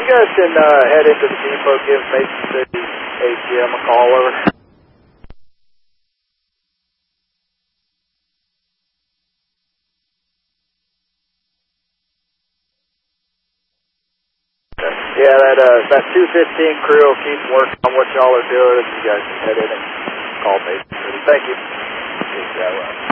you guys can head into the depot, give Mason City ATM a call over. Yeah, that 215 crew will keep working on what y'all are doing. You guys can head in and call Mason City. Thank you.